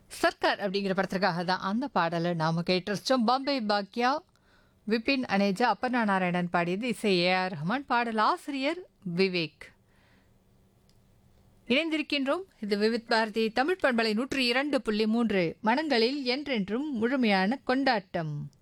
சர்க்கார் அப்படிங்கிற படத்திற்காக தான் அந்த பாடலை நாம கேட்டிருச்சோம். பாம்பே பாக்யா, விபின் அனேஜா, அப்பர்ணா நாராயணன் பாடியது. இசை ஏஆர் ரஹ்மான். பாடல் ஆசிரியர் விவேக். இணைந்திருக்கின்றோம். இது விவித் பாரதி தமிழ் பண்பலை 102.3 மனங்களில் என்றென்றும் முழுமையான கொண்டாட்டம்.